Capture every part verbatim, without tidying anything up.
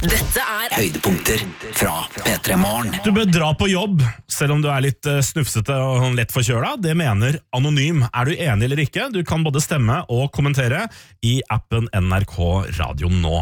Dette er høydepunkter fra P tre Morgen. Du bør dra på jobb, selv om du er litt uh, snufsete og lett forkjøla. Det mener Anonym. Er du enig eller ikke? Du kan både stemme og kommentere i appen N R K Radio nå.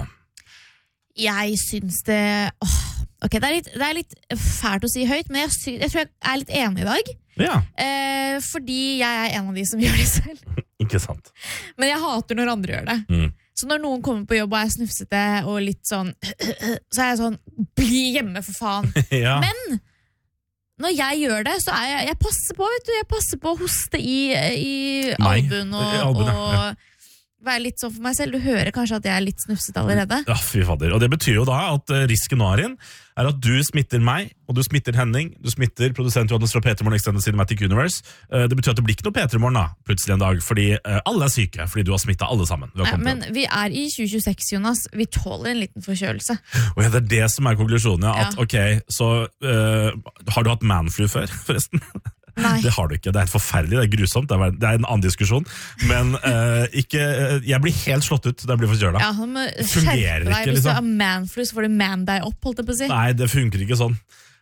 Jeg syns det... Åh, ok, det er, litt, det er litt fælt å si høyt, men jeg, sy, jeg tror jeg er litt enig i dag. Ja. Eh, fordi jeg er en av de som gjør det selv. Ikke sant. Men jeg hater når andre gjør det. Mm. Så når noen kommer på jobb og er snufsete og litt sånn, så er jeg sånn, bli hjemme for faen. Ja. Men når jeg gjør det, så er jeg, jeg passer på, vet du, jeg passer på å hoste i, i albuen og, I albuen, ja. og være litt sånn for meg selv. Du hører kanskje at jeg er litt snufsete allerede. Ja, fy fader. Og det betyr jo da at uh, risken nå, Arin, er at du smitter meg, og du smitter Henning, du smitter produsent Johannes fra P tre Morgen Extended Cinematic Universe. Uh, det betyr at det blir ikke noe P tre Morgen da, plutselig en dag, fordi uh, alle er syke, fordi du har smittet alle sammen. Nei, men vi er i tjue tjueseks, Jonas. Vi tåler en liten forkjølelse. Og ja, det er det som er konklusjonen, ja. At, Ja. ok, så uh, har du hatt manflu før, forresten? Nei. Det har du ikke, det er helt forferdelig, det er grusomt, det er, det er en annen diskusjon. Men uh, ikke, uh, jeg blir helt slått ut da jeg blir forkjøla. Ja, han må fungerer skjerpe deg. ikke, Hvis liksom. du har manflu, så får du man deg opp, holdt jeg på å si. Nei, det funker ikke sånn.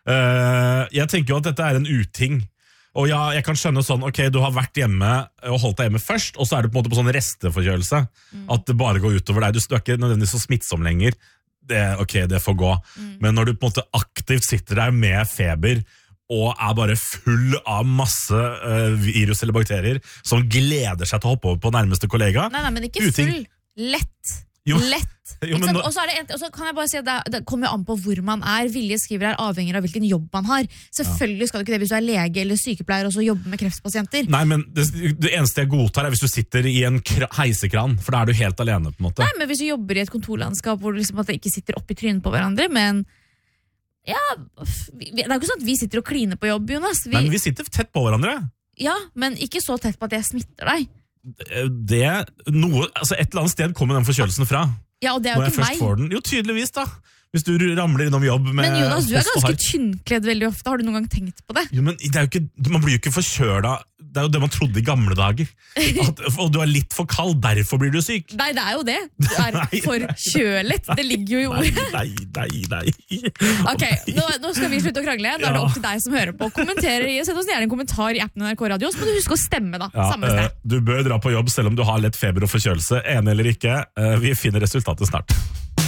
Uh, jeg tenker jo at dette er en uting. Og ja, jeg kan skjønne sånn, ok, du har vært hjemme og holdt deg hjemme først, og så er det på en måte på sånn resteforkjølelse. Mm. At det bare går utover deg. Du er ikke nødvendigvis så smittsom lenger. Det, ok, det får gå. Mm. Men når du på en måte aktivt sitter der med feber, og er bare full av masse uh, virus eller bakterier som gleder seg til å hoppe over på nærmeste kollega. Nei, nei, men ikke uting. full. Lett. Jo. Lett. Jo, Ikke sant? nå- Og så er det en- og så kan jeg bare si at det, det kommer jo an på hvor man er. Vilje skriver her avhenger av hvilken jobb man har. Selvfølgelig skal du ikke det hvis du er lege eller sykepleier og så jobber med kreftpasienter. Nei, men det, det eneste jeg godtar er hvis du sitter i en kra- heisekran, for da er du helt alene på en måte. Nei, men hvis du jobber i et kontorlandskap hvor du liksom at det ikke sitter opp i trynet på hverandre, men ja, vi- det er jo ikke sånn at vi sitter og kliner på jobb, Jonas. Vi, Nei, men vi sitter tett på hverandre. ja, men ikke så tett på at jeg smitter deg. Det, noe, altså et eller annet sted kommer den forkjølelsen fra. Ja, og det er Når jo jeg ikke først meg. får den. Jo, tydeligvis da. Hvis du ramler innom jobb med... Men Jonas, du er host og ganske hark. tynnkledd veldig ofte. Har du noen gang tenkt på det? Jo, men det er jo ikke, man blir jo ikke forkjøla. Det er jo det man trodde i gamle dager. At, og du er litt for kald, derfor blir du syk. Nei, det er jo det. Du er Nei, forkjølet. Det ligger jo i Nei, ordet. nei, nei, nei. Ok, nå, nå skal vi slutte å krangle. Nå er det Ja. opp til deg som hører på. Kommenter, Send oss gjerne en kommentar i appen N R K Radio, så må du huske å stemme da. Ja, Samme eh, sted. du bør dra på jobb selv om du har lett feber og forkjølelse. Enig eller ikke, eh, vi finner resultatet snart.